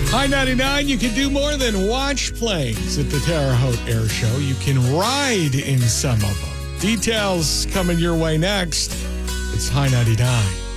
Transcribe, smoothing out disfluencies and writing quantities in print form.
High 99, you can do more than watch planes at the Terre Haute Air Show. You can ride in some of them. Details coming your way next. It's High 99.